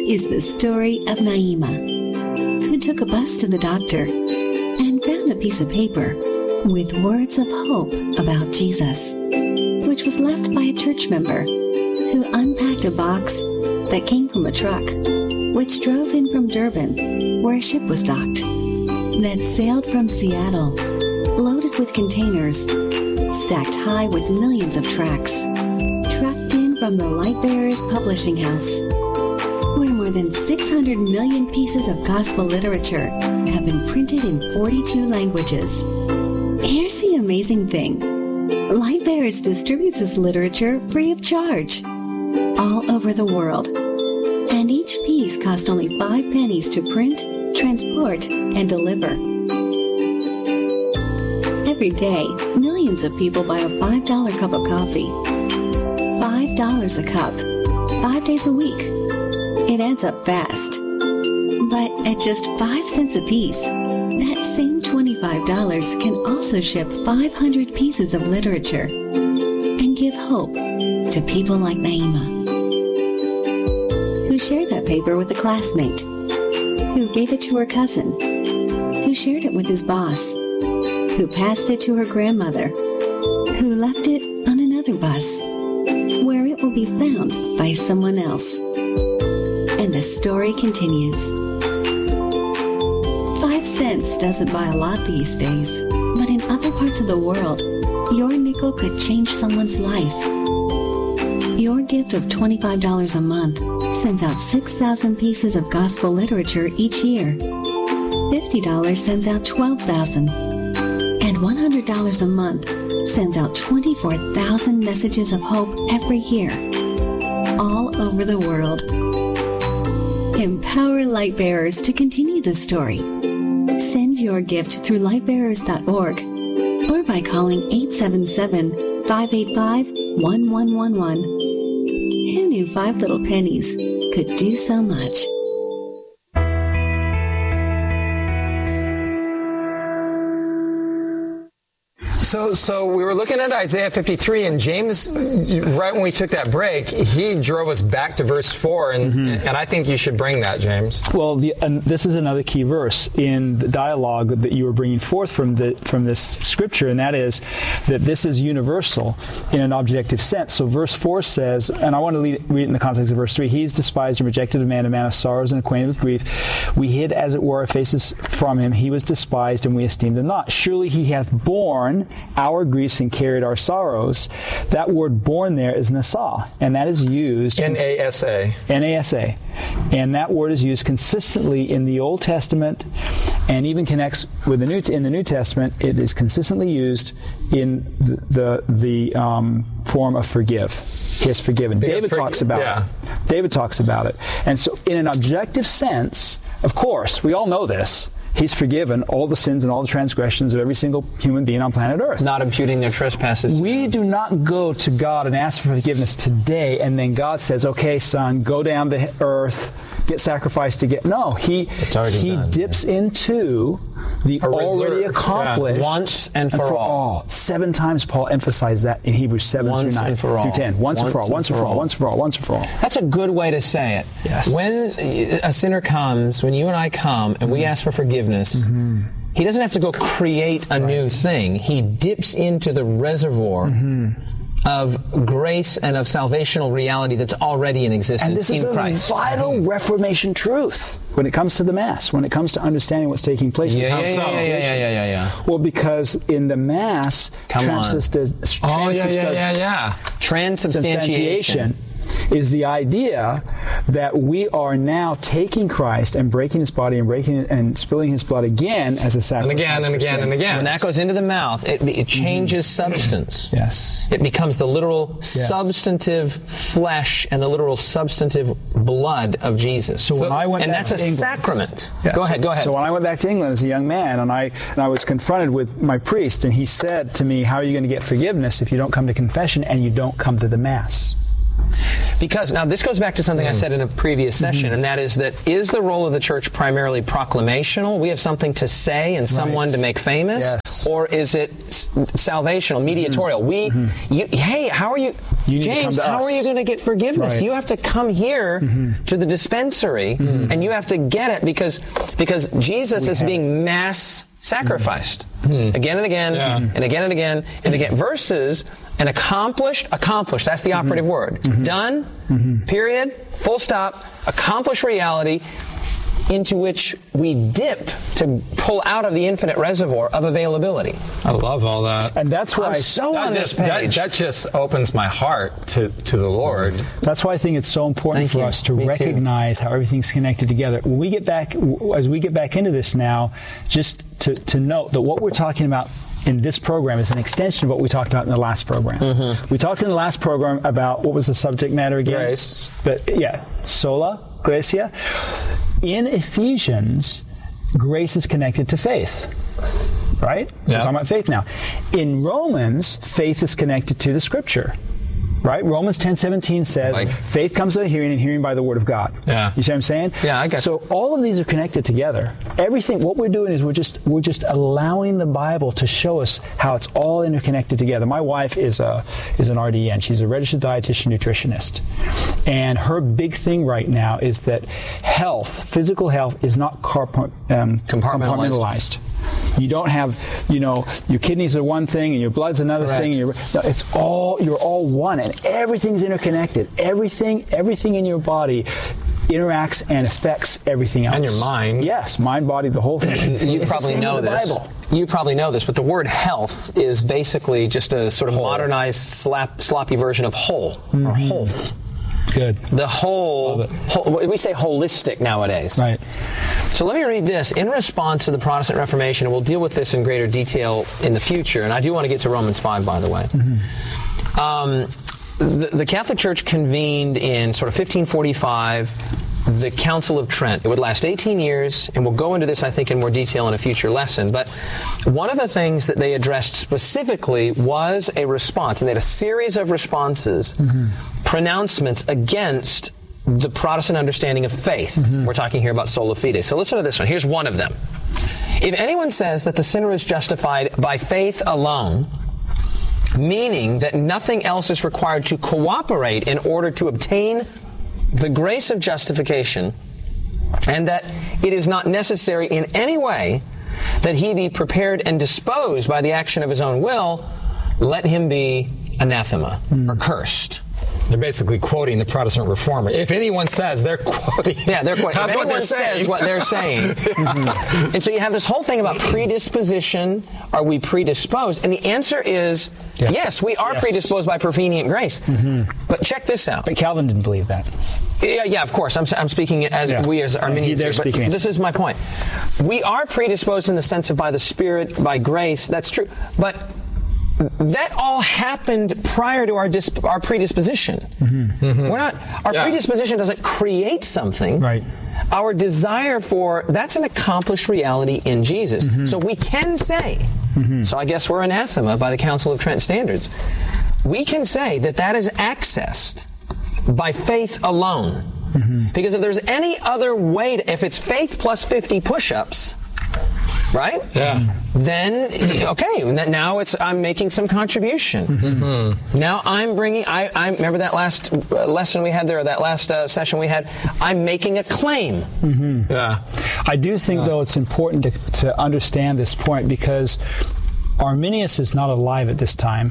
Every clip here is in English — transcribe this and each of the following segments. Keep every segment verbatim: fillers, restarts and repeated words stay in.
is the story of Naima, who took a bus to the doctor and found a piece of paper with words of hope about Jesus, which was left by a church member who unpacked a box that came from a truck, which drove in from Durban, where a ship was docked, that sailed from Seattle, loaded with containers, stacked high with millions of tracts, trucked in from the Lightbearers Publishing House, where more than six hundred million pieces of gospel literature have been printed in forty-two languages. Here's the amazing thing. Lightbearers distributes this literature free of charge all over the world, and each piece costs only five pennies to print, transport, and deliver. Every day, millions of people buy a five dollar cup of coffee. five dollars a cup, five days a week. It adds up fast. But at just five cents a piece, that same twenty-five dollars can also ship five hundred pieces of literature and give hope to people like Naima, who shared that paper with a classmate, who gave it to her cousin, who shared it with his boss, who passed it to her grandmother, who left it on another bus, where it will be found by someone else. And the story continues. Five cents doesn't buy a lot these days, but in other parts of the world, your nickel could change someone's life. Your gift of twenty-five dollars a month sends out six thousand pieces of gospel literature each year. fifty dollars sends out twelve thousand. And one hundred dollars a month sends out twenty-four thousand messages of hope every year, all over the world. Empower Lightbearers to continue the story. Send your gift through lightbearers dot org or by calling eight seven seven, five eight five, one one one one. Who knew five little pennies could do so much? So, so we were looking at Isaiah fifty-three, and James, right when we took that break, he drove us back to verse four, and, mm-hmm. and I think you should bring that, James. Well, the, uh, this is another key verse in the dialogue that you were bringing forth from the from this scripture, and that is that this is universal in an objective sense. So verse four says, and I want to read it in the context of verse three, he is despised and rejected of man, a man of sorrows and acquainted with grief. We hid, as it were, our faces from him. He was despised, and we esteemed him not. Surely he hath borne our griefs and carried our sorrows. That word born there is nasa, and that is used... N A S A. N A S A. And that word is used consistently in the Old Testament and even connects with the New, in the New Testament. It is consistently used in the, the, the um, form of forgive. He has forgiven. Because David forg- talks about yeah. it. David talks about it. And so in an objective sense, of course, we all know this, he's forgiven all the sins and all the transgressions of every single human being on planet Earth. Not imputing their trespasses. We do not go to God and ask for forgiveness today, and then God says, okay, son, go down to earth, get sacrificed to get... No, he he done, dips yeah. into the already accomplished... Yeah. Once and for, and for all. all. Seven times Paul emphasized that in Hebrews seven once through nine. And for all. Through ten. Once, once and for all. Once and for all. Once and for all. Once and for all. That's a good way to say it. Yes. When a sinner comes, when you and I come, and mm-hmm. we ask for forgiveness, Mm-hmm. he doesn't have to go create a right. new thing. He dips into the reservoir mm-hmm. of grace and of salvational reality that's already in existence and this in is a Christ. Vital Reformation truth when it comes to the Mass, when it comes to understanding what's taking place. Yeah, yeah, yeah, yeah, yeah, yeah, yeah, yeah. Well, because in the Mass, transubstantiation, oh, yeah, yeah, yeah, yeah. transubstantiation is the idea that we are now taking Christ and breaking his body and breaking it and spilling his blood again as a sacrifice. And again and again and again. When that goes into the mouth, it, it changes mm-hmm. substance. Yes. It becomes the literal yes. substantive flesh and the literal substantive blood of Jesus. So, so when I went and back that's to a England, sacrament. Yes. Go ahead, go ahead. So when I went back to England as a young man, and I and I was confronted with my priest, and he said to me, how are you going to get forgiveness if you don't come to confession and you don't come to the Mass? Because, now this goes back to something mm. I said in a previous session, mm-hmm. and that is that is the role of the church primarily proclamational? We have something to say and someone right. to make famous? Yes. Or is it s- salvational, mediatorial? Mm-hmm. We, mm-hmm. You, hey, how are you, you James, how us. are you going to get forgiveness? Right. You have to come here mm-hmm. to the dispensary, mm-hmm. and you have to get it because, because Jesus we is being mass sacrificed mm-hmm. again and again yeah. and again and again and again. Versus an accomplished, accomplished, that's the operative mm-hmm. word. Mm-hmm. Done, mm-hmm. period, full stop, accomplished reality into which we dip to pull out of the infinite reservoir of availability. I love all that. And that's why I'm so that on just, this page. That, that just opens my heart to, to the Lord. That's why I think it's so important Thank for you. us to Me recognize too. how everything's connected together. When we get back, as we get back into this now, just to, to note that what we're talking about in this program is an extension of what we talked about in the last program. Mm-hmm. We talked in the last program about, what was the subject matter again? Grace. But, yeah, sola, gracia. In Ephesians, grace is connected to faith. Right? Yeah. We're talking about faith now. In Romans, faith is connected to the Scripture. Right? Romans ten seventeen says, like, faith comes by hearing and hearing by the Word of God. Yeah. You see what I'm saying? Yeah, I got So all of these are connected together. Everything, what we're doing is we're just we're just allowing the Bible to show us how it's all interconnected together. My wife is a is an R D N. She's a registered dietitian nutritionist. And her big thing right now is that health, physical health, is not carpo- um, compartmentalized. compartmentalized. You don't have, you know, your kidneys are one thing and your blood's another Correct. thing. And your, no, it's all, you're all one, and everything's interconnected. Everything, everything in your body interacts and affects everything else. And your mind. Yes, mind, body, the whole thing. You It's probably the same know with the this. Bible. You probably know this, but the word health is basically just a sort of modernized, slap, sloppy version of whole mm-hmm. or health. Good. The whole, whole, we say holistic nowadays. Right. So let me read this in response to the Protestant Reformation, and we'll deal with this in greater detail in the future. And I do want to get to Romans five, by the way. Mm-hmm. Um, the, the Catholic Church convened in sort of fifteen forty-five the Council of Trent. It would last eighteen years, and we'll go into this, I think, in more detail in a future lesson. But one of the things that they addressed specifically was a response, and they had a series of responses, mm-hmm. pronouncements against the Protestant understanding of faith. Mm-hmm. We're talking here about sola fide. So listen to this one. Here's one of them. If anyone says that the sinner is justified by faith alone, meaning that nothing else is required to cooperate in order to obtain the grace of justification, and that it is not necessary in any way that he be prepared and disposed by the action of his own will, let him be anathema, mm. or cursed. They're basically quoting the Protestant Reformer. If anyone says, they're quoting. Yeah, they're quoting. That's if what anyone they're says saying. what they're saying. Mm-hmm. And so you have this whole thing about predisposition. Are we predisposed? And the answer is yes, yes we are yes. predisposed by prevenient grace. Mm-hmm. But check this out. But Calvin didn't believe that. Yeah, yeah, of course. I'm, I'm speaking as yeah. we as Arminians. Here, but this is my point. We are predisposed in the sense of by the Spirit, by grace. That's true. But that all happened prior to our disp- our predisposition. Mm-hmm. Mm-hmm. We're not. Our yeah. predisposition doesn't create something. Right. Our desire for that's an accomplished reality in Jesus. Mm-hmm. So we can say. Mm-hmm. So I guess we're anathema by the Council of Trent standards. We can say that that is accessed by faith alone. Mm-hmm. Because if there's any other way, to, if it's faith plus fifty push-ups, right? Yeah. Then, okay, now it's, I'm making some contribution. Mm-hmm. Now I'm bringing, I, I remember that last lesson we had there, that last uh, session we had, I'm making a claim. Mm-hmm. Yeah. I do think, though, it's important to, to understand this point because Arminius is not alive at this time.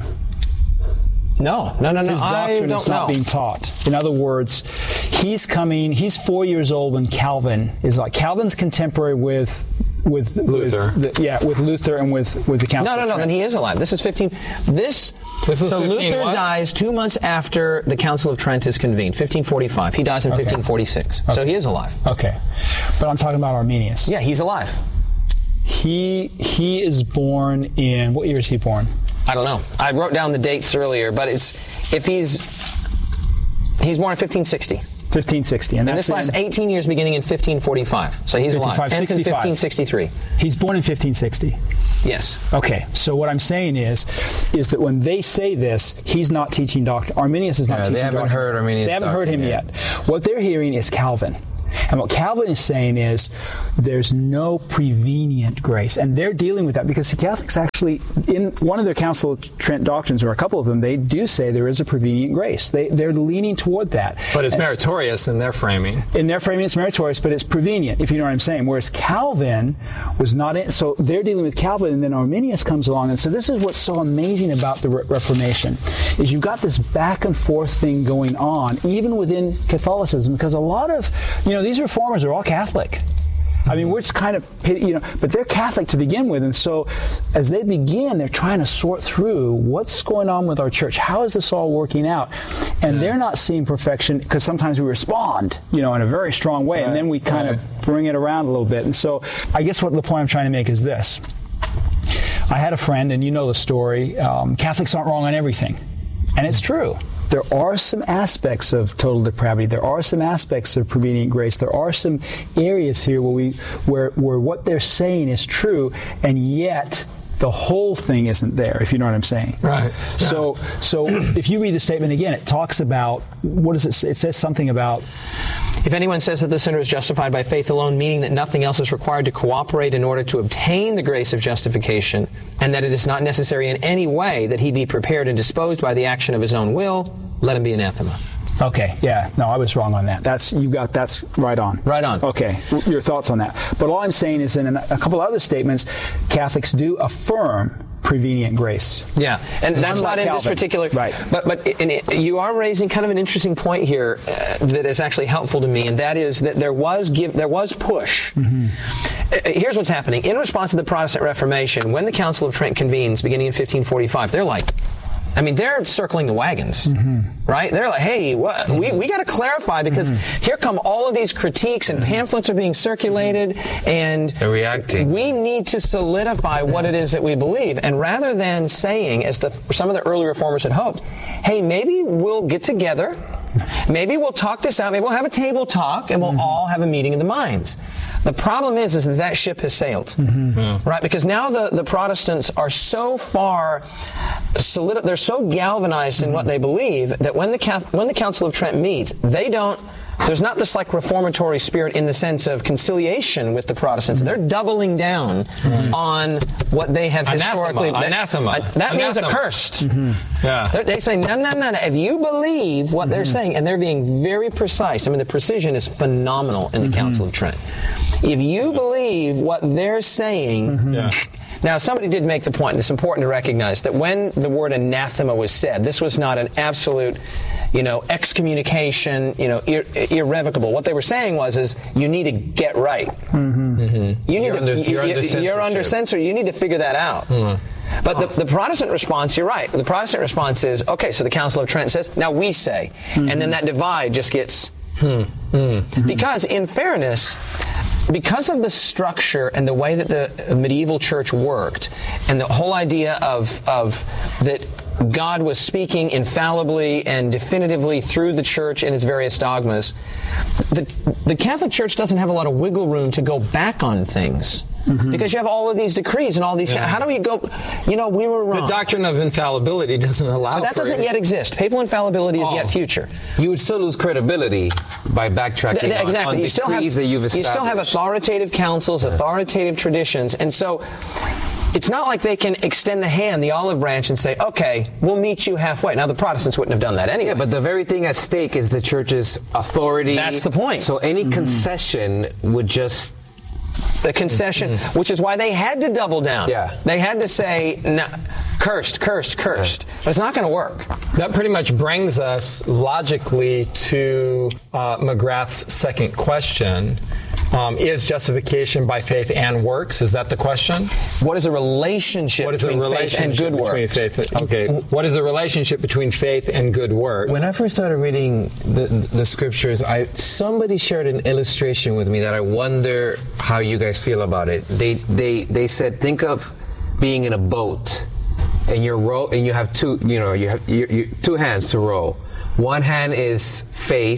No, no, no, no. His doctrine is not know. being taught. In other words, he's coming, he's four years old when Calvin is like, Calvin's contemporary with with Luther. With the, yeah, with Luther and with, with the Council No, no, of no, Trent. then he is alive. This is fifteen. This, this is so fifteen Luther what? dies two months after the Council of Trent is convened, fifteen forty-five. He dies in okay. fifteen forty-six. Okay. So he is alive. Okay. But I'm talking about Arminius. Yeah, he's alive. He he is born in, what year is he born? I don't know. I wrote down the dates earlier, but it's if he's he's born in fifteen sixty. fifteen sixty. And, and that's this lasts in, eighteen years beginning in fifteen forty-five. So he's alive. Ends in fifteen sixty-three. He's born in fifteen sixty. Yes. Okay, so what I'm saying is, is that when they say this, he's not teaching doctrine. Arminius is not yeah, teaching they haven't doctrine. heard Arminius. They haven't heard him yet. yet. What they're hearing is Calvin. And what Calvin is saying is there's no prevenient grace. And they're dealing with that because the Catholics actually, in one of their Council of Trent doctrines, or a couple of them, they do say there is a prevenient grace. They, they're leaning toward that. But it's and meritorious in their framing. In their framing, it's meritorious, but it's prevenient, if you know what I'm saying. Whereas Calvin was not in. So they're dealing with Calvin, and then Arminius comes along. And so this is what's so amazing about the Re- Reformation, is you've got this back and forth thing going on, even within Catholicism, because a lot of, you know, these reformers are all Catholic. I mean, we're just kind of, you know, but they're Catholic to begin with. And so as they begin, they're trying to sort through what's going on with our church. How is this all working out? And yeah. they're not seeing perfection because sometimes we respond, you know, in a very strong way. Right. And then we kind right. of bring it around a little bit. And so I guess what the point I'm trying to make is this. I had a friend, and you know the story, um, Catholics aren't wrong on everything. And it's true. There are some aspects of total depravity. There are some aspects of prevenient grace. There are some areas here where we, where, where what they're saying is true, and yet the whole thing isn't there, if you know what I'm saying. Right. Yeah. So, so if you read the statement again, it talks about, what does it say? It says something about, if anyone says that the sinner is justified by faith alone, meaning that nothing else is required to cooperate in order to obtain the grace of justification, and that it is not necessary in any way that he be prepared and disposed by the action of his own will, let him be anathema. Okay, yeah, no, I was wrong on that. That's you got that's right on. Right on. Okay, your thoughts on that. But all I'm saying is, in a couple other statements, Catholics do affirm prevenient grace. Yeah, and that's Unlike not in Calvin. this particular. Right. But but it, it, you are raising kind of an interesting point here uh, that is actually helpful to me, and that is that there was give there was push. Mm-hmm. Uh, here's what's happening in response to the Protestant Reformation. When the Council of Trent convenes, beginning in fifteen forty-five, they're like, I mean, they're circling the wagons, mm-hmm. right? They're like, hey, what, mm-hmm. we, we got to clarify because mm-hmm. here come all of these critiques and pamphlets are being circulated, and they're reacting. We need to solidify what it is that we believe. And rather than saying, as the, some of the early reformers had hoped, hey, maybe we'll get together, maybe we'll talk this out, maybe we'll have a table talk, and we'll mm-hmm. all have a meeting of the minds. The problem is, is that that ship has sailed, mm-hmm. yeah. right? Because now the, the Protestants are so far solid, they're so galvanized in mm-hmm. what they believe that when the Catholic, when the Council of Trent meets, they don't. There's not this like reformatory spirit in the sense of conciliation with the Protestants. Mm-hmm. They're doubling down mm-hmm. on what they have anathema, historically. Anathema. Uh, that anathema. means accursed. Mm-hmm. Yeah. They're, they say no, no, no, no. If you believe what mm-hmm. they're saying, and they're being very precise. I mean, the precision is phenomenal in the mm-hmm. Council of Trent. If you believe what they're saying. Mm-hmm. Yeah. Now, somebody did make the point, and it's important to recognize that when the word anathema was said, this was not an absolute, you know, excommunication, you know, ir- irrevocable. What they were saying was, is you need to get right. Mm-hmm. Mm-hmm. You need you're to, under, you're, you, under you're under censor. You need to figure that out. Mm-hmm. But the, the Protestant response, you're right. The Protestant response is, okay, so the Council of Trent says, now we say. Mm-hmm. And then that divide just gets... Mm-hmm. Because, in fairness... Because of the structure and the way that the medieval church worked, and the whole idea of of that God was speaking infallibly and definitively through the church and its various dogmas, the the Catholic Church doesn't have a lot of wiggle room to go back on things. Mm-hmm. Because you have all of these decrees and all these... Yeah. How do we go... You know, we were wrong. The doctrine of infallibility doesn't allow but that for doesn't it. yet exist. Papal infallibility is oh. yet future. You would still lose credibility by backtracking Th- exactly. on, on you still have, decrees that you've established. You still have authoritative councils, yeah. authoritative traditions, and so... It's not like they can extend the hand, the olive branch, and say, okay, we'll meet you halfway. Now, the Protestants wouldn't have done that anyway. Yeah, but the very thing at stake is the church's authority. That's the point. So any mm-hmm. concession would just... The concession, mm-hmm. which is why they had to double down. Yeah. They had to say, nah, cursed, cursed, cursed. Yeah. But it's not going to work. That pretty much brings us logically to uh, McGrath's second question. Um, is justification by faith and works? Is that the question? What is the relationship what is between the relationship faith and good works? Faith, okay. What is the relationship between faith and good works? When I first started reading the, the scriptures, I somebody shared an illustration with me that I wonder how you guys feel about it. They they they said, think of being in a boat, and you're row and you have two you know you have you, you, two hands to row. One hand is faith.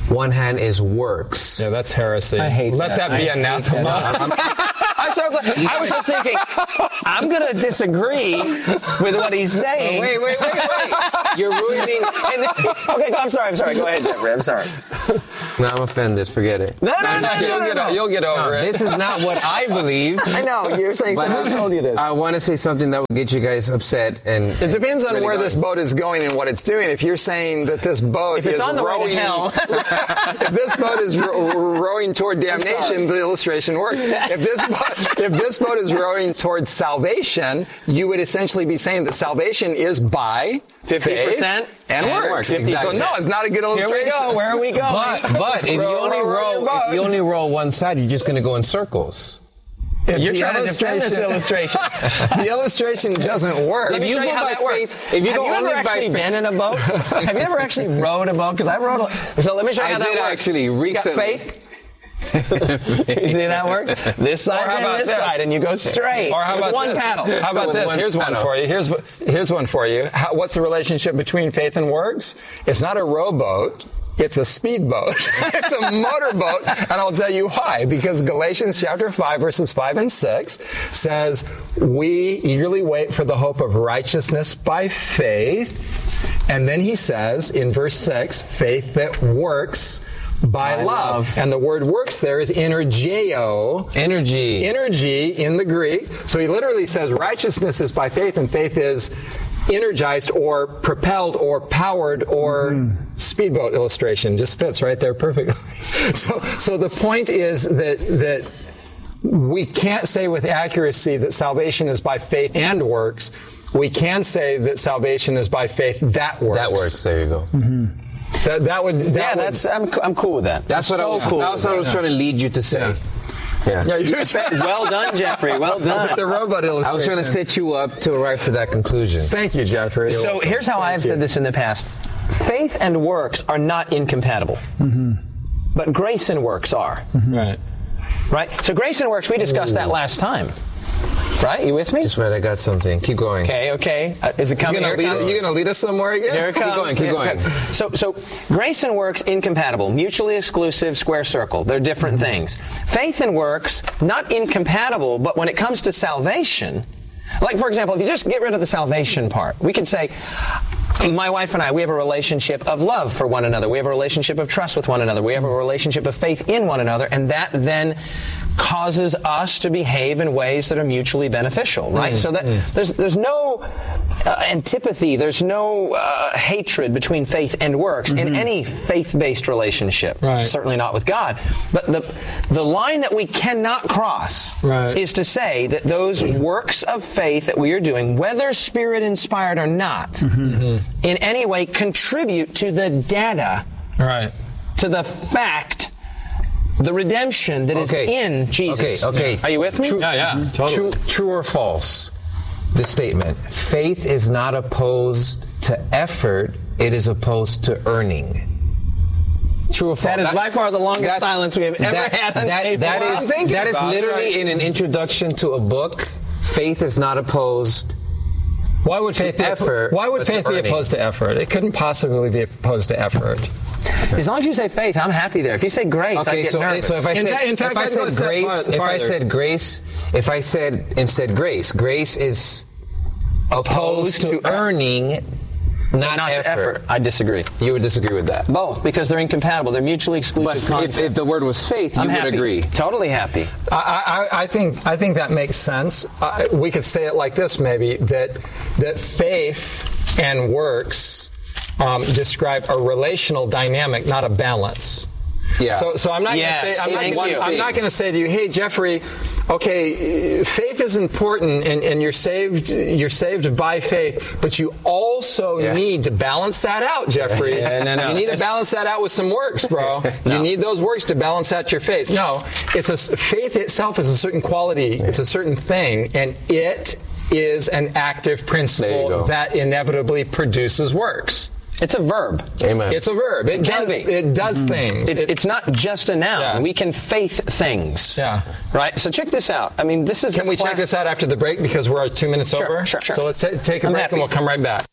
one hand is works. Yeah, that's heresy. I hate Let that. that be I hate anathema. that. I'm so glad. I was just thinking, I'm going to disagree with what he's saying. Oh, wait, wait, wait, wait. You're ruining... And, okay, no, I'm sorry, I'm sorry. Go ahead, Jeffrey. I'm sorry. No, I'm offended. Forget it. No, no, no, no, you'll, no, get, no. you'll get over No, it. this is not what I believe. I know, you're saying But something. Who told you this? I want to say something that will get you guys upset. And It depends on really where going. this boat is going and what it's doing. If you're saying that this boat If it's is on the way rowing, to hell. if this boat is ro- rowing toward damnation, the illustration works. If this boat, if this boat is rowing towards salvation, you would essentially be saying that salvation is by fifty percent faith and, and works. works, So exactly. no, it's not a good Here illustration. we go. Where are we going? But, but if you Row, only row, row your roll, boat. if you only roll one side, you're just going to go in circles. If You're the trying to defend this illustration. the illustration doesn't work. Let me you show you go how by that works. faith- if you Have go you ever only by actually faith- been in a boat? Have you ever actually rowed a boat? Because I rowed a... So let me show you I how that did works. actually You got recently. faith? You see how that works? This side Or how and about this, this? side, and you go straight Or how with about one this? paddle. How about With this? one Here's one paddle. for you. Here's wh- here's one for you. How, what's the relationship between faith and works? It's not a rowboat. It's a speedboat. It's a motorboat, and I'll tell you why. Because Galatians chapter five, verses five and six says, "We eagerly wait for the hope of righteousness by faith." And then he says in verse six, "Faith that works by, By love. love. And the word works there is energeo. Energy. Energy in the Greek. So he literally says righteousness is by faith, and faith is energized or propelled or powered or Mm-hmm. speedboat illustration. Just fits right there perfectly. So, so the point is that, that we can't say with accuracy that salvation is by faith and works. We can say that salvation is by faith that works. That works. There you go. That, that would, that Yeah, would, that's I'm, I'm cool with that. That's what I so was. cool. That's what I was trying to lead you to say. Yeah. Yeah. Yeah, you're Well done, Jeffrey. Well done. the robot illustration. I was trying to set you up to arrive to that conclusion. Thank you, Jeffrey. So here's how I have said this in the past. Faith and works are not incompatible. But grace and works are. Right. Right? So grace and works, we discussed that last time. Right? You with me? Just right, I got something. Keep going. Okay, okay. Uh, is it coming? You're Here gonna, it lead, comes. you gonna lead us somewhere again? Here it comes. going, keep Yeah, going. okay. So, so grace and works incompatible, mutually exclusive, square circle. They're different things. Faith and works not incompatible, but when it comes to salvation, like for example, if you just get rid of the salvation part, we could say, my wife and I, we have a relationship of love for one another. We have a relationship of trust with one another. We have a relationship of faith in one another, and that then causes us to behave in ways that are mutually beneficial, right? Mm, so that mm. there's there's no uh, antipathy, there's no uh, hatred between faith and works mm-hmm. in any faith-based relationship. Right. Certainly not with God. But the the line that we cannot cross right. is to say that those works of faith that we are doing, whether Spirit-inspired or not, mm-hmm. in any way contribute to the data, right. to the fact, the redemption that is okay. in Jesus. Okay, okay. Are you with me? True, yeah, yeah, totally. True, true or false? The statement, faith is not opposed to effort, it is opposed to earning. True or false? That is by far the longest silence we have ever that, had on that, tape. that Well, is, I'm thinking that is about it, literally right? in an introduction to a book. Faith is not opposed. Why would faith be effort, Why would but faith to be earning. opposed to effort? It couldn't possibly be opposed to effort. As long as you say faith, I'm happy there. If you say grace, I Okay, get so, nervous. so if I In said, fa- in fact, if I I'd go a said step grace, far- if I farther. said grace, if I said instead grace, grace is opposed to to earning, not, not effort. to effort. I disagree. You would disagree with that. Both, because they're incompatible. They're mutually exclusive But if, concepts. if the word was faith, you I'm would happy. agree. Totally happy. I, I, I think I think that makes sense. Uh, we could say it like this, maybe that that faith and works um, describe a relational dynamic, not a balance. Yeah. So, so I'm not Yes, going to say I'm thank not, you. I'm not going to say to you, hey Jeffrey, okay, faith is important, and, and you're saved. You're saved by faith, but you also Yeah. need to balance that out, Jeffrey. Yeah, no, no. You need to There's- balance that out with some works, bro. No. You need those works to balance out your faith. No, it's a faith itself is a certain quality. It's a certain thing, and it is an active There you principle go. that inevitably produces works. It's a verb. Amen. It's a verb. It, It can does. be. It does things. It's, It- it's not just a noun. Yeah. We can faith things. Yeah. Right? So check this out. I mean, this is Can the we check class- this out after the break because we're two minutes Sure, over? sure, sure. So let's ta- take a I'm break happy. and we'll come right back.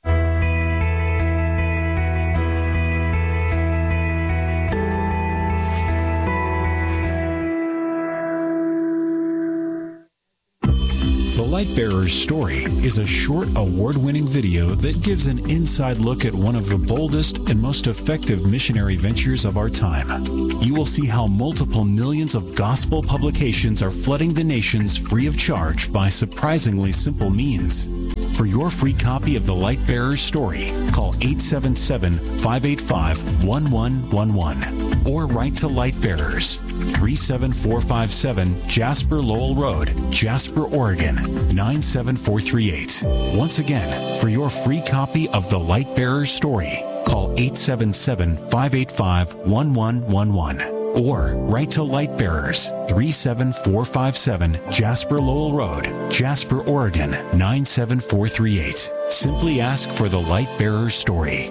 Lightbearer's Story is a short, award-winning video that gives an inside look at one of the boldest and most effective missionary ventures of our time. You will see how multiple millions of gospel publications are flooding the nations free of charge by surprisingly simple means. For your free copy of The Lightbearer's Story, call eight seven seven, five eight five, one one one one or write to Lightbearers, three seven four five seven Jasper Lowell Road, Jasper, Oregon, nine seven four three eight. Once again, for your free copy of The Lightbearer's Story, call eight seven seven, five eight five, one one one one or write to Lightbearers, three seven four five seven Jasper Lowell Road, Jasper, Oregon, nine seven four three eight. Simply ask for The Lightbearer's Story.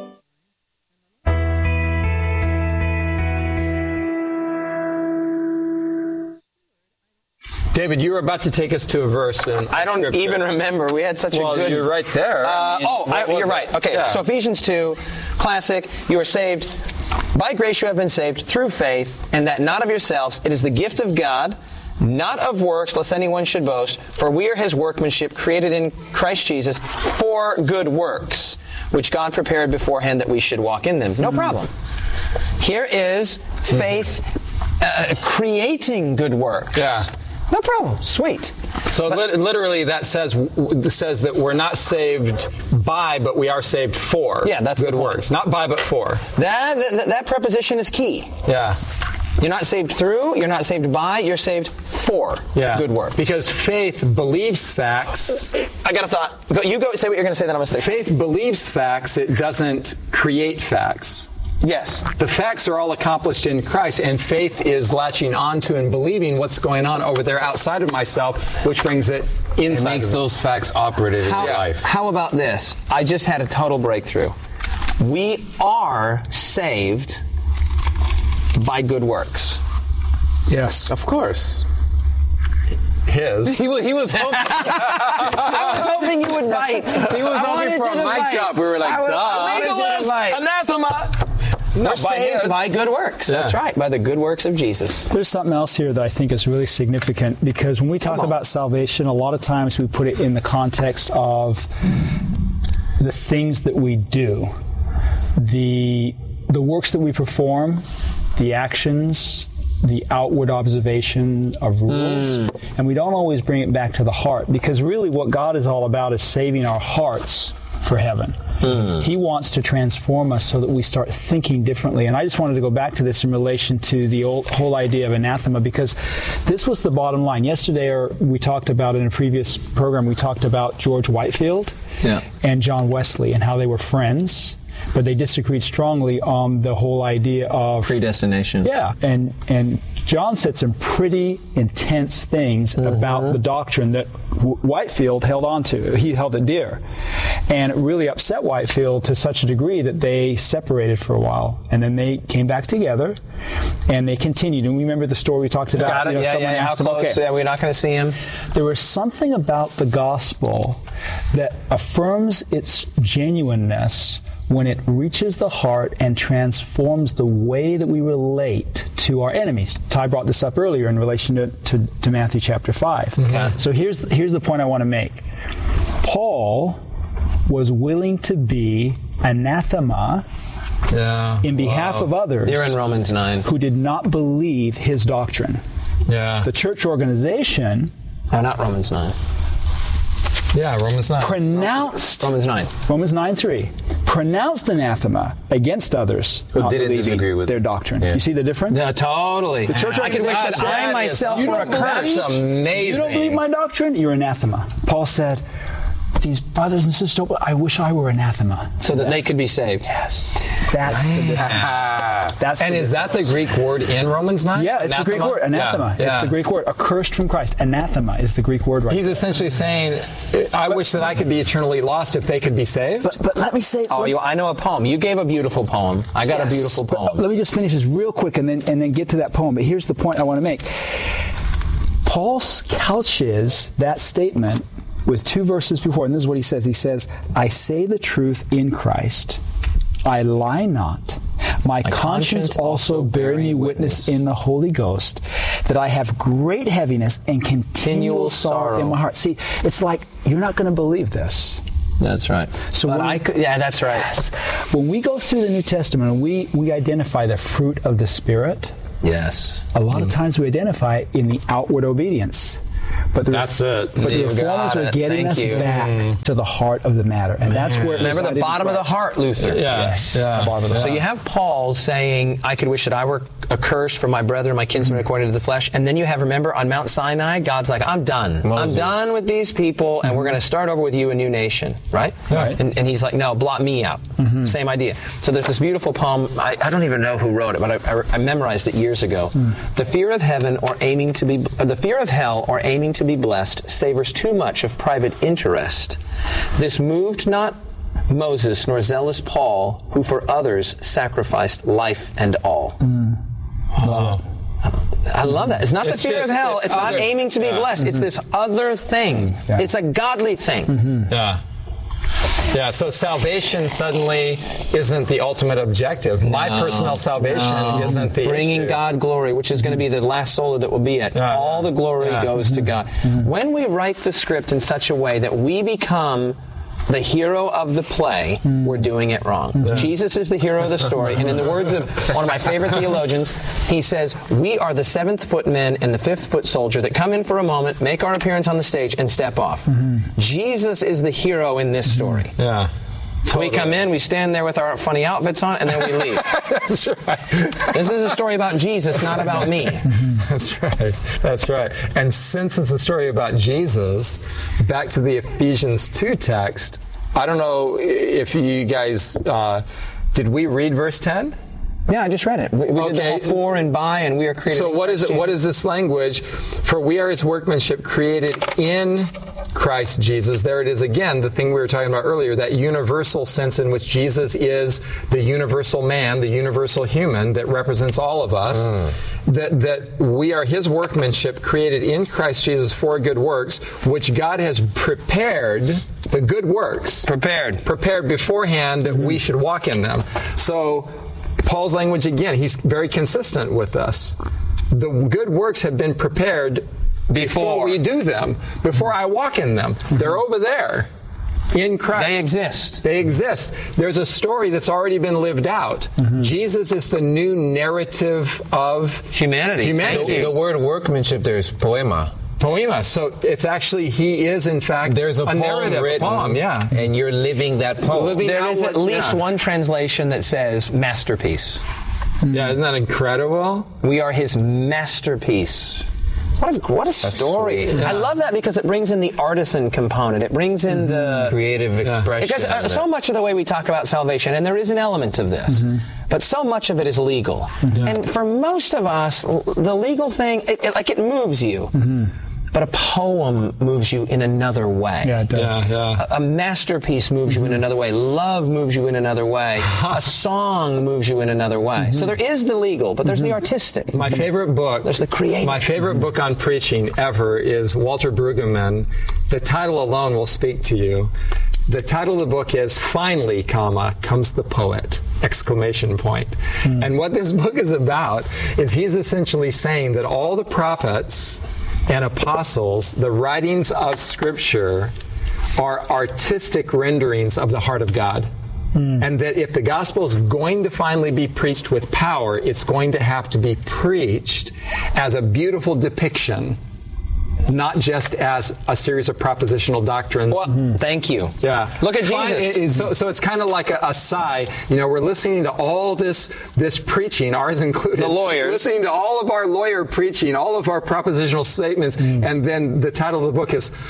David, you were about to take us to a verse in I don't Scripture. even remember. We had such well, a good... you're right there. Uh, I mean, oh, I, you're it? right. Okay, yeah. so Ephesians two, classic. You are saved. By grace you have been saved through faith, and that not of yourselves. It is the gift of God, not of works, lest anyone should boast. For we are His workmanship, created in Christ Jesus for good works, which God prepared beforehand that we should walk in them. No problem. Here is faith uh, creating good works. Yeah. No problem. Sweet. So But- li- literally that says says that we're not saved by, but we are saved for Yeah, that's good the point. works. Not by, but for. That, that that preposition is key. Yeah. You're not saved through, you're not saved by, you're saved for Yeah. good work. Because faith believes facts. I got a thought. Go, you go say what you're going to say, then I'm going to say. Faith believes facts. It doesn't create facts. Yes. The facts are all accomplished in Christ, and faith is latching onto and believing what's going on over there outside of myself, which brings it It inside. makes of me. those facts operative in How, your life. how about this? I just had a total breakthrough. We are saved by good works. Yes. Of course. His. He was, he was hoping, I was hoping you would write. he was I wanted hoping for you a to mic write. drop. We were like, I was- I duh. wanted you to write. Anathema. We're by saved his. by good works. That's Yeah. right, by the good works of Jesus. There's something else here that I think is really significant, because when we talk about salvation, a lot of times we put it in the context of the things that we do, the the works that we perform, the actions, the outward observation of rules, mm. and we don't always bring it back to the heart, because really what God is all about is saving our hearts for heaven. Mm. He wants to transform us so that we start thinking differently. And I just wanted to go back to this in relation to the old, whole idea of anathema, because this was the bottom line. Yesterday, or we talked about in a previous program, we talked about George Whitefield yeah. and John Wesley and how they were friends, but they disagreed strongly on the whole idea of predestination. Yeah, and and John said some pretty intense things mm-hmm. about the doctrine that w- Whitefield held on to. He held it dear, and it really upset Whitefield to such a degree that they separated for a while, and then they came back together, and they continued. And we remember the story we talked about. Got it. You know, yeah, someone yeah. How asked him, close? okay, Yeah, we're not going to see him. there was something about the gospel that affirms its genuineness when it reaches the heart and transforms the way that we relate to our enemies. Ty brought this up earlier in relation to, to, to Matthew chapter five. Mm-hmm. So here's, here's the point I want to make. Paul was willing to be anathema Yeah. in behalf Wow. of others You're in Romans nine. who did not believe his doctrine. Yeah. The church organization Oh, not Romans nine. Yeah, Romans nine. pronounced Romans nine. Romans nine three pronounced anathema against others Who not didn't believing disagree with their it. doctrine. Yeah. You see the difference? Yeah, totally. The church I can wish that organization I said, myself you were don't accursed. That's amazing. You don't believe my doctrine? You're anathema. Paul said, these brothers and sisters, don't, I wish I were anathema. So that they could be saved. Yes. That's the difference. That's and the is that the Greek word in Romans nine? Yeah, it's the Greek word, anathema. Yeah. It's Yeah. the Greek word. Accursed from Christ. Anathema is the Greek word right He's there. essentially saying, I wish that I could be eternally lost if they could be saved. But, but let me say... Oh, let- you, I know a poem. You gave a beautiful poem. I got Yes, a beautiful but, poem. uh, let me just finish this real quick and then and then get to that poem. But here's the point I want to make. Paul couches that statement with two verses before, and this is what he says. He says, I say the truth in Christ. I lie not. My, My conscience, conscience also bearing me witness in the Holy Ghost, that I have great heaviness and continual sorrow in my heart. See, it's like, you're not going to believe this. That's right. So but I could, yeah, that's right. When we go through the New Testament and we, we identify the fruit of the Spirit, yes, a lot mm. of times we identify in the outward obedience. But the, that's it. But you the reformers were getting Thank us you. back mm. to the heart of the matter. And Man. that's where Remember the bottom of the heart, Luther. Yeah. Yes. Yeah. The bottom of the so heart. you have Paul saying, I could wish that I were accursed for my brethren, my kinsmen mm-hmm. according to the flesh. And then you have, remember, on Mount Sinai, God's like, I'm done. Moses. I'm done with these people, and mm-hmm. we're going to start over with you, a new nation. Right? Right. And, and he's like, no, blot me out. Mm-hmm. Same idea. So there's this beautiful poem. I, I don't even know who wrote it, but I, I, I memorized it years ago. Mm. The fear of heaven or aiming to be, uh, the fear of hell or aiming to be blessed savors too much of private interest. This moved not Moses nor zealous Paul, who for others sacrificed life and all. Mm. Wow. I love that. It's not it's the fear just, of hell. It's, it's other, not aiming to be yeah. blessed. Mm-hmm. It's this other thing. Yeah. It's a godly thing. Mm-hmm. Yeah. Yeah, so salvation suddenly isn't the ultimate objective. My no, personal salvation no. isn't the Bringing issue. God glory, which is going to be the last sola that will be it. Yeah. All the glory yeah. goes mm-hmm. to God. Mm-hmm. When we write the script in such a way that we become the hero of the play, mm. we're doing it wrong. Yeah. Jesus is the hero of the story, and in the words of one of my favorite theologians, he says, we are the seventh foot men and the fifth foot soldier that come in for a moment, make our appearance on the stage, and step off. Mm-hmm. Jesus is the hero in this story. Yeah. Totally. We come in, we stand there with our funny outfits on, and then we leave. That's right. This is a story about Jesus, not about me. That's right. That's right. And since it's a story about Jesus, back to the Ephesians two text, I don't know if you guys, uh, did we read verse ten? Yeah, I just read it. We, we okay. did the whole for and by, and we are created. So what is it? What is this language? For we are His workmanship, created in Christ Jesus. There it is again, the thing we were talking about earlier, that universal sense in which Jesus is the universal man, the universal human that represents all of us. Mm. That that we are His workmanship, created in Christ Jesus for good works, which God has prepared. The good works prepared, prepared beforehand that mm-hmm. we should walk in them. So. Paul's language, again, he's very consistent with us. The good works have been prepared before, before we do them, before I walk in them. Mm-hmm. They're over there in Christ. They exist. They exist. There's a story that's already been lived out. Mm-hmm. Jesus is the new narrative of humanity. Humanity. The, the word workmanship there is poema. Poema. So it's actually, he is in fact There's a, a poem narrative, written, a poem, yeah. And you're living that poem. Living there is at least yeah. one translation that says masterpiece. Yeah, isn't that incredible? We are His masterpiece. What a, what a story. Yeah. I love that because it brings in the artisan component. It brings in mm-hmm. the creative expression. Because uh, so much of the way we talk about salvation, and there is an element of this, mm-hmm. but so much of it is legal. Mm-hmm. And for most of us, the legal thing, it, it, like it moves you. Mm-hmm. But a poem moves you in another way. Yeah, it does. Yeah, yeah. A, a masterpiece moves you in another way. Love moves you in another way. A song moves you in another way. Mm-hmm. So there is the legal, but there's mm-hmm. the artistic. My favorite book. There's the creative. My favorite book on preaching ever is Walter Brueggemann. The title alone will speak to you. The title of the book is Finally, comma, Comes the Poet! Exclamation point. Mm. And what this book is about is he's essentially saying that all the prophets and apostles, the writings of Scripture, are artistic renderings of the heart of God. Mm. And that if the gospel is going to finally be preached with power, it's going to have to be preached as a beautiful depiction, not just as a series of propositional doctrines. Well, mm-hmm. thank you. Yeah. Look at Fine, Jesus. It, it, so, so it's kind of like a, a sigh. You know, we're listening to all this this preaching, ours included. The lawyers. Listening to all of our lawyer preaching, all of our propositional statements, mm. and then the title of the book is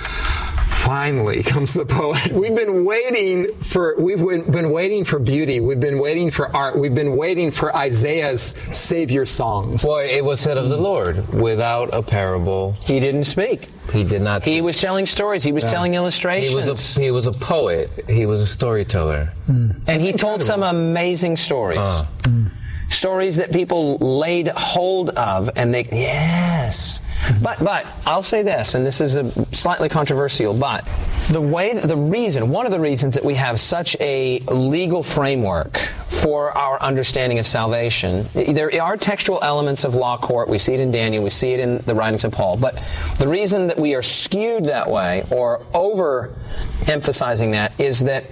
Finally Comes the Poet. We've been waiting for, we've been waiting for beauty. We've been waiting for art. We've been waiting for Isaiah's Savior songs. Well, it was said of the Lord, without a parable. He didn't speak. He did not. He was telling stories. He was yeah. telling illustrations. He was a, he was a poet. He was a storyteller. Mm. And That's he incredible. told some amazing stories. Uh. Mm. Stories that people laid hold of, and they, yes. But, but, I'll say this, and this is a slightly controversial, but the way, the reason, one of the reasons that we have such a legal framework for our understanding of salvation. There are textual elements of law court. We see it in Daniel. We see it in the writings of Paul. But the reason that we are skewed that way or over-emphasizing that is that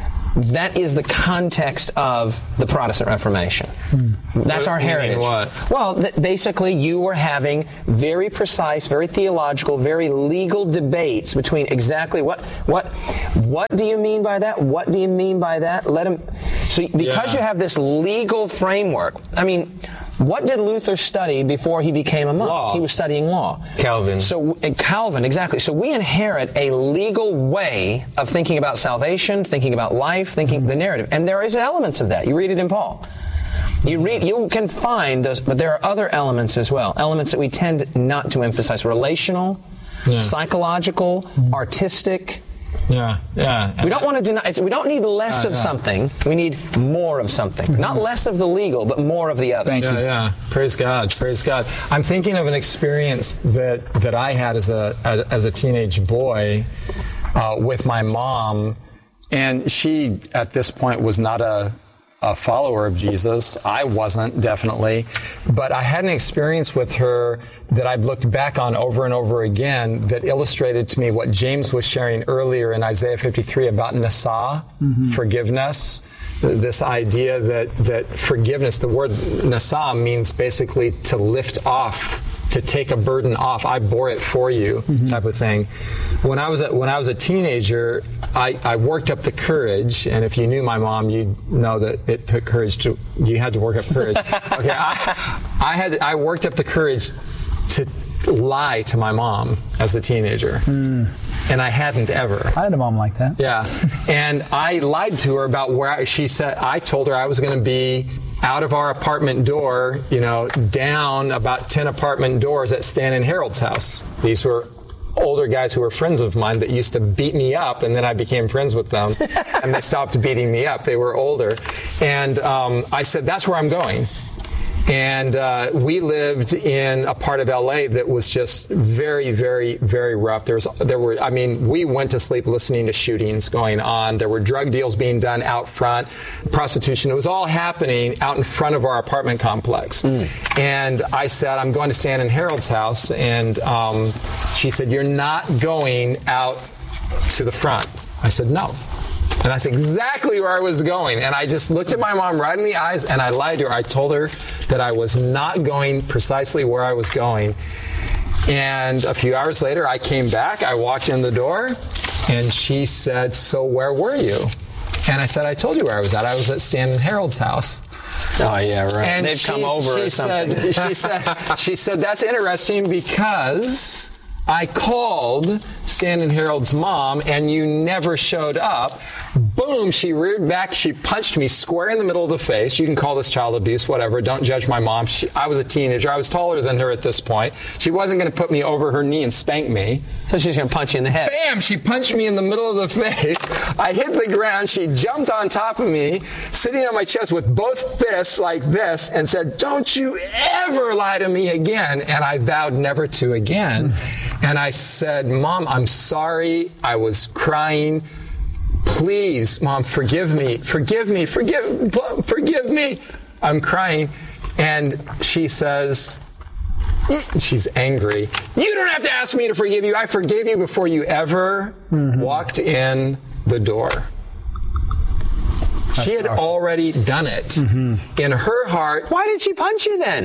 that is the context of the Protestant Reformation. Hmm. That's our heritage. What? Well, th- basically, you were having very precise, very theological, very legal debates between exactly what what what do you mean by that? What do you mean by that? Let him. So, because yeah. you have this legal framework, I mean. What did Luther study before he became a monk? Law. He was studying law. Calvin. So uh, Calvin, exactly. So we inherit a legal way of thinking about salvation, thinking about life, thinking mm-hmm. the narrative, and there is elements of that. You read it in Paul. You read, you can find those, but there are other elements as well. Elements that we tend not to emphasize: relational, yeah. psychological, mm-hmm. artistic. Yeah, yeah. We don't want to deny. It's, we don't need less uh, of yeah. something. We need more of something. Mm-hmm. Not less of the legal, but more of the other. Thank yeah, you. Yeah. Praise God. Praise God. I'm thinking of an experience that that I had as a as a teenage boy uh, with my mom, and she at this point was not a. a follower of Jesus. I wasn't, definitely. But I had an experience with her that I've looked back on over and over again that illustrated to me what James was sharing earlier in Isaiah fifty-three about Nasa, mm-hmm. forgiveness. This idea that, that forgiveness, the word Nasa means basically to lift off, to take a burden off. I bore it for you, mm-hmm. type of thing. When I was a, when I was a teenager, I, I worked up the courage, and if you knew my mom, you'd know that it took courage to. You had to work up courage. Okay, I, I had I worked up the courage to lie to my mom as a teenager, mm. and I hadn't ever. I had a mom like that. Yeah, and I lied to her about where I, she said. I told her I was going to be out of our apartment door, you know, down about ten apartment doors at Stan and Harold's house. These were older guys who were friends of mine that used to beat me up, and then I became friends with them, and they stopped beating me up. They were older. And um, I said, that's where I'm going. And uh, we lived in a part of L A that was just very, very, very rough. There was, there were, I mean, we went to sleep listening to shootings going on. There were drug deals being done out front, prostitution. It was all happening out in front of our apartment complex. Mm. And I said, I'm going to Stan and Harold's house. And um, she said, you're not going out to the front. I said, no. And that's exactly where I was going. And I just looked at my mom right in the eyes, and I lied to her. I told her that I was not going precisely where I was going. And a few hours later, I came back. I walked in the door, and she said, so where were you? And I said, I told you where I was at. I was at Stan and Harold's house. Oh, yeah, right. And they've she, come over she or something. Said, she, said, she said, that's interesting because I called Stan and Harold's mom, and you never showed up. Boom, she reared back. She punched me square in the middle of the face. You can call this child abuse, whatever. Don't judge my mom. She, I was a teenager. I was taller than her at this point. She wasn't going to put me over her knee and spank me. So she's going to punch you in the head. Bam! She punched me in the middle of the face. I hit the ground. She jumped on top of me, sitting on my chest with both fists like this, and said, don't you ever lie to me again. And I vowed never to again. And I said, Mom, I'm sorry. I was crying. Please, Mom, forgive me. Forgive me. Forgive, forgive me. I'm crying. And she says, she's angry. You don't have to ask me to forgive you. I forgave you before you ever mm-hmm. walked in the door. That's she had powerful. Already done it. Mm-hmm. In her heart. Why did she punch you then?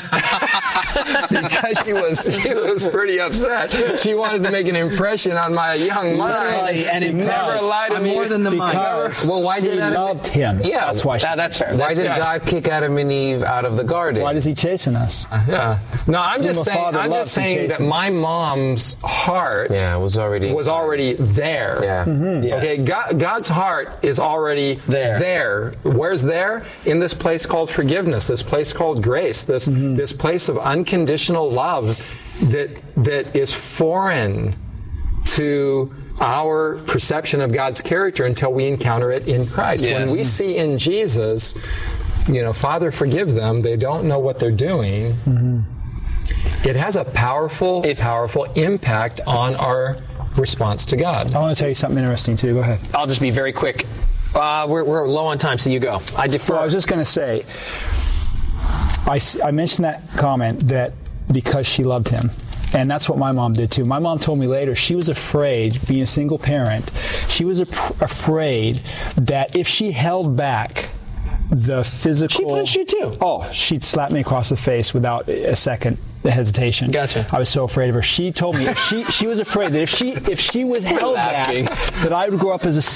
Because she was she was pretty upset. She wanted to make an impression on my young mind. And never lied to me. More than the mind. Well, why did he loved him? Yeah, that's why. She, uh, that's fair. Why that's did fair. God kick Adam and Eve out of the garden? Why is he chasing us? Uh, yeah. No, I'm just saying. I'm just saying that my mom's heart. Yeah, was already was already there. Yeah. Mm-hmm. Yes. Okay. God, God's heart is already there. There. Where's there? In this place called forgiveness. This place called grace. This mm-hmm. this place of unconditional love that that is foreign to our perception of God's character until we encounter it in Christ. Yes. When we see in Jesus, you know, Father, forgive them. They don't know what they're doing. Mm-hmm. It has a powerful, a powerful impact on our response to God. I want to tell you something interesting too. Go ahead. I'll just be very quick. Uh, we're, we're low on time, so you go. I defer. Well, I was just going to say, I, I mentioned that comment that because she loved him. And that's what my mom did too. My mom told me later she was afraid, being a single parent, she was af- afraid that if she held back the physical... She punched you too. Oh, she'd slap me across the face without a second hesitation. Gotcha. I was so afraid of her. She told me if she she was afraid that if she if she withheld that, that I would grow up as a